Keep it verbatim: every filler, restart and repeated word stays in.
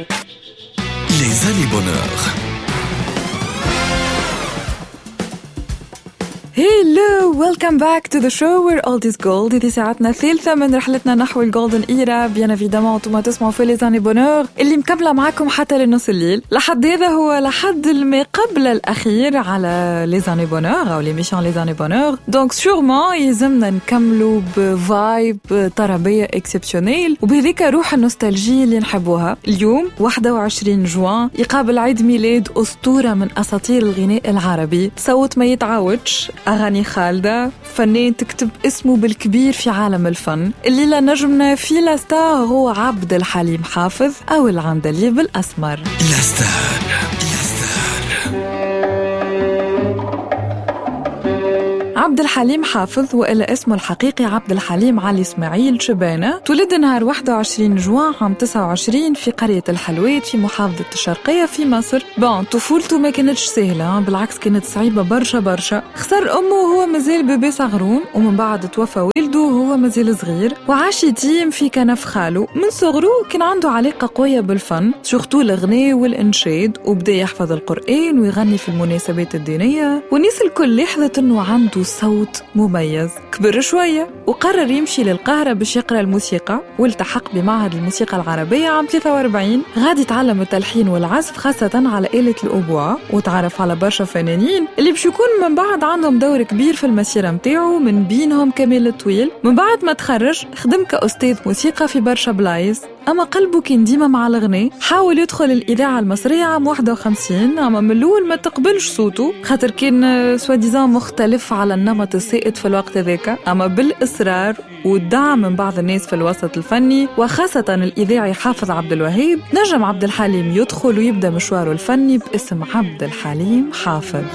Les années bonheur. Hello, welcome back to the show where all is gold. هذه ساعتنا الثالثة من رحلتنا نحو الجولدن إيرا. بيان إفيدامون وانتم تسمعوا في ليزاني بونور اللي مكملة معكم حتى لنص الليل. لحد هذا هو لحد ما قبل الأخير على ليزاني بونور أو ليميشن ليزاني بونور. دونك سيغمون يلزمنا نكملوا بفايب طربية اكسبسيونيل وبهذيك روح النوستالجية اللي نحبوها. اليوم واحد وعشرين جوان يقابل عيد ميلاد أسطورة من أساطير الغناء العربي، صوت ما يتعاودش، أغاني خالدة، فنان تكتب اسمه بالكبير في عالم الفن. الليلة نجمنا في لاستار هو عبد الحليم حافظ أو العندليب الأسمر. لاستار عبد الحليم حافظ وإلا اسمه الحقيقي عبد الحليم علي إسماعيل شبانة، تولد نهار واحد وعشرين جوان عام تسعة وعشرين في قرية الحلوات في محافظة الشرقية في مصر. بون طفولته ما كانتش سهلة، بالعكس كانت صعيبة برشا برشا. خسر أمه وهو مازال بيبي صغرون، ومن بعد توفى والده وهو مازال صغير، وعاش يتيم في كنف خاله. من صغره كان عنده علاقة قوية بالفن، شغلته الغناء والإنشاد، وبدأ يحفظ القرآن ويغني في المناسبات الدينية، والناس الكل لاحظت إنه عنده صوت مميز. كبر شوية وقرر يمشي للقاهرة باش يقرأ الموسيقى، والتحق بمعهد الموسيقى العربية عام ثلاثة وأربعين. غادي يتعلم التلحين والعزف خاصة على آلة الأوبوا، وتعرف على برشا فنانين اللي باش يكون من بعد عندهم دور كبير في المسيرة متاعه، من بينهم كمال الطويل. من بعد ما تخرج خدم كأستاذ موسيقى في برشا بلايص، أما قلبه كان ديما مع الغناء. حاول يدخل الإذاعة المصرية عام واحد وخمسين، أما من الأول ما تقبلش صوته خاطر كان سواديزان مختلف على النمط السائد في الوقت ذاك. أما بالإصرار والدعم من بعض الناس في الوسط الفني وخاصة الإذاعي حافظ عبد الوهاب، نجم عبد الحليم يدخل ويبدأ مشواره الفني باسم عبد الحليم حافظ.